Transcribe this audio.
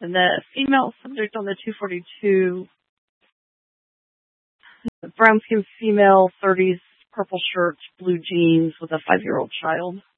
And the female subject on the 242, the brown-skinned female, 30s, purple shirt, blue jeans with a 5-year-old child.